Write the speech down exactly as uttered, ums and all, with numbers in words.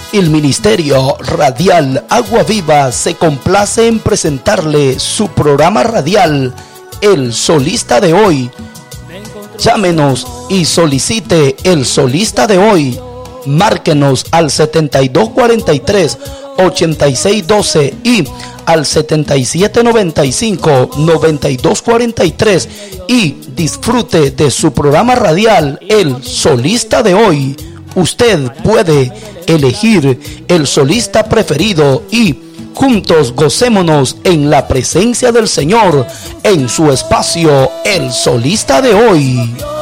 El Ministerio Radial Agua Viva se complace en presentarle su programa radial, El Solista de Hoy. Llámenos y solicite El Solista de Hoy. Márquenos al setenta y dos cuarenta y tres, ochenta y seis doce y al setenta y siete noventa y cinco, noventa y dos cuarenta y tres y disfrute de su programa radial El Solista de Hoy. Usted puede elegir el solista preferido y juntos gocémonos en la presencia del Señor en su espacio El Solista de Hoy.